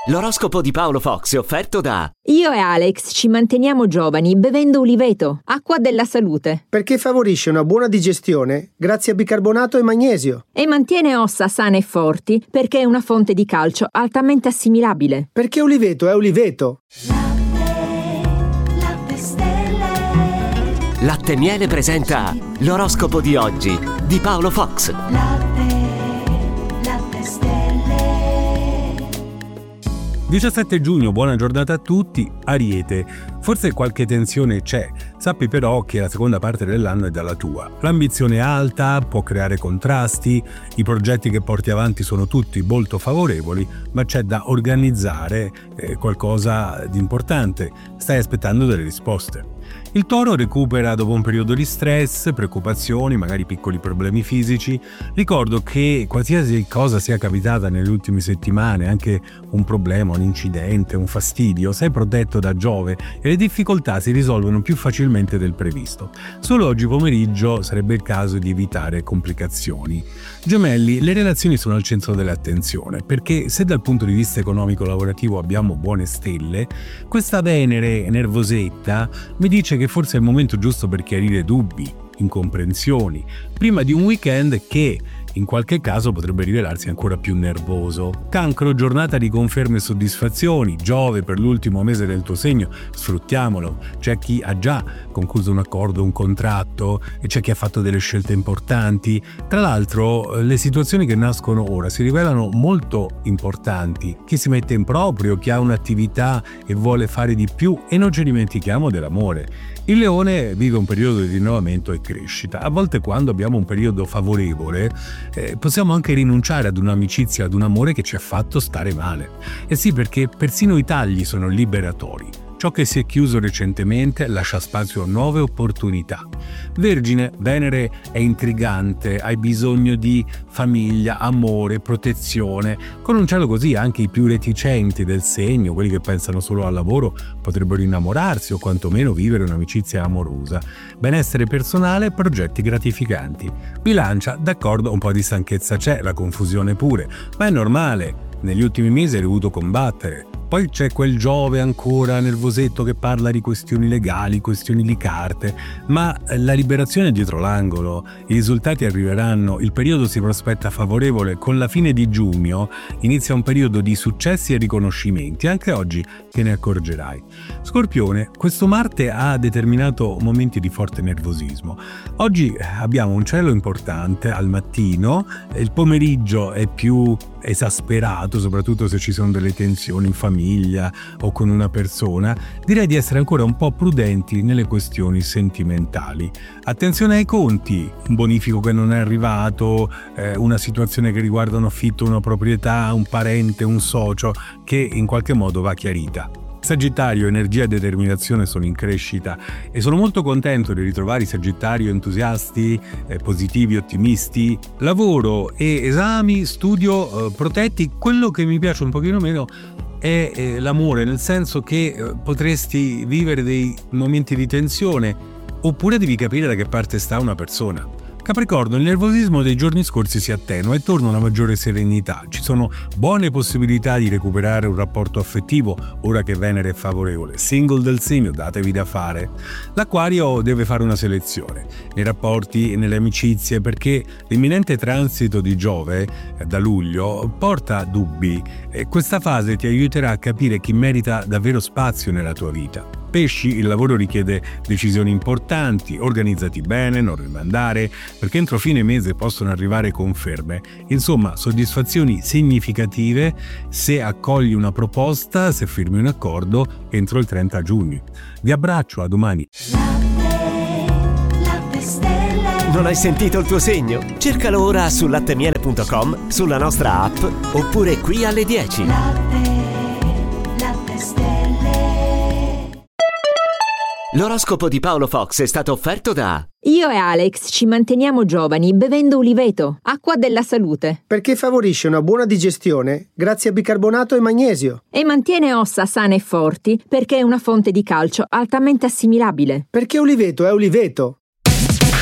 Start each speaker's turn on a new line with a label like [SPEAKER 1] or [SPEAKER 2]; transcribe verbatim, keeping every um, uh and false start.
[SPEAKER 1] L'oroscopo di Paolo Fox è offerto da...
[SPEAKER 2] Io e Alex ci manteniamo giovani bevendo Uliveto, acqua della salute.
[SPEAKER 3] Perché favorisce una buona digestione grazie a bicarbonato e magnesio.
[SPEAKER 2] E mantiene ossa sane e forti perché è una fonte di calcio altamente assimilabile.
[SPEAKER 3] Perché Uliveto è Uliveto.
[SPEAKER 4] Latte, latte stelle.
[SPEAKER 1] Latte Miele presenta l'oroscopo di oggi di Paolo Fox.
[SPEAKER 4] Latte, latte stelle.
[SPEAKER 5] diciassette giugno, buona giornata a tutti. Ariete, forse qualche tensione c'è, sappi però che la seconda parte dell'anno è dalla tua. L'ambizione è alta, può creare contrasti, i progetti che porti avanti sono tutti molto favorevoli, ma c'è da organizzare eh, qualcosa di importante, stai aspettando delle risposte. Il Toro recupera dopo un periodo di stress, preoccupazioni, magari piccoli problemi fisici. Ricordo che qualsiasi cosa sia capitata nelle ultime settimane, anche un problema, un incidente, un fastidio, sei protetto da Giove e le difficoltà si risolvono più facilmente del previsto. Solo oggi pomeriggio sarebbe il caso di evitare complicazioni. Gemelli, le relazioni sono al centro dell'attenzione, perché se dal punto di vista economico-lavorativo abbiamo buone stelle, questa Venere nervosetta mi dice che forse è il momento giusto per chiarire dubbi, incomprensioni, prima di un weekend che in qualche caso potrebbe rivelarsi ancora più nervoso. Cancro, giornata di conferme e soddisfazioni, Giove per l'ultimo mese del tuo segno, sfruttiamolo. C'è chi ha già concluso un accordo, un contratto, e c'è chi ha fatto delle scelte importanti. Tra l'altro, le situazioni che nascono ora si rivelano molto importanti. Chi si mette in proprio, chi ha un'attività e vuole fare di più, e non ci dimentichiamo dell'amore. Il Leone vive un periodo di rinnovamento e crescita. A volte quando abbiamo un periodo favorevole eh, possiamo anche rinunciare ad un'amicizia, ad un amore che ci ha fatto stare male. E sì, perché persino i tagli sono liberatori. Ciò che si è chiuso recentemente lascia spazio a nuove opportunità. Vergine, Venere è intrigante, hai bisogno di famiglia, amore, protezione. Con un cielo così anche i più reticenti del segno, quelli che pensano solo al lavoro, potrebbero innamorarsi o quantomeno vivere un'amicizia amorosa. Benessere personale, progetti gratificanti. Bilancia, d'accordo, un po' di stanchezza c'è, la confusione pure, ma è normale. Negli ultimi mesi hai dovuto combattere. Poi c'è quel Giove ancora nervosetto che parla di questioni legali, questioni di carte, ma la liberazione è dietro l'angolo, i risultati arriveranno, il periodo si prospetta favorevole, con la fine di giugno inizia un periodo di successi e riconoscimenti, anche oggi te ne accorgerai. Scorpione, questo Marte ha determinato momenti di forte nervosismo. Oggi abbiamo un cielo importante al mattino, il pomeriggio è più esasperato, soprattutto se ci sono delle tensioni in famiglia o con una persona. Direi di essere ancora un po' prudenti nelle questioni sentimentali. Attenzione ai conti, un bonifico che non è arrivato, eh, una situazione che riguarda un affitto, una proprietà, un parente, un socio, che in qualche modo va chiarita. Sagittario, energia e determinazione sono in crescita e sono molto contento di ritrovare i Sagittario entusiasti, eh, positivi, ottimisti. Lavoro e esami, studio, eh, protetti. Quello che mi piace un pochino meno è eh, l'amore, nel senso che eh, potresti vivere dei momenti di tensione oppure devi capire da che parte sta una persona. Capricorno, il nervosismo dei giorni scorsi si attenua e torna una maggiore serenità. Ci sono buone possibilità di recuperare un rapporto affettivo ora che Venere è favorevole. Single del segno, datevi da fare. L'Acquario deve fare una selezione nei rapporti e nelle amicizie, perché l'imminente transito di Giove eh, da luglio porta dubbi e questa fase ti aiuterà a capire chi merita davvero spazio nella tua vita. Pesci, il lavoro richiede decisioni importanti, organizzati bene, non rimandare, perché entro fine mese possono arrivare conferme. Insomma, soddisfazioni significative se accogli una proposta, se firmi un accordo entro il trenta giugno. Vi abbraccio, a domani.
[SPEAKER 4] Latte, latte stelle.
[SPEAKER 1] Non hai sentito il tuo segno? Cercalo ora su latte miele punto com, sulla nostra app oppure qui alle dieci.
[SPEAKER 4] Latte, latte stelle.
[SPEAKER 1] L'oroscopo di Paolo Fox è stato offerto da...
[SPEAKER 2] Io e Alex ci manteniamo giovani bevendo Uliveto, acqua della salute.
[SPEAKER 3] Perché favorisce una buona digestione grazie a bicarbonato e magnesio.
[SPEAKER 2] E mantiene ossa sane e forti perché è una fonte di calcio altamente assimilabile.
[SPEAKER 3] Perché Uliveto è Uliveto.